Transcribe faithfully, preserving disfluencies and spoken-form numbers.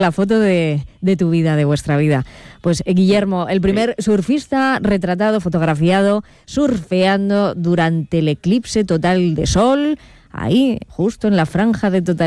La foto de, de tu vida, de vuestra vida. Pues eh, Guillermo, el primer surfista retratado, fotografiado, surfeando durante el eclipse total de sol, ahí, justo en la franja de total